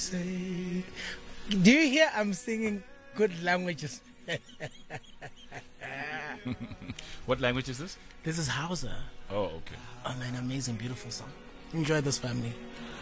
sake. Do you hear I'm singing good languages? What language is this? This is Hausa. Oh, okay. Oh man, amazing, beautiful song. Enjoy this, family.